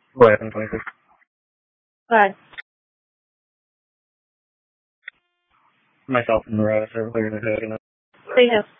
What happened, 26? Good. Myself and the rest are clearing the code. See you.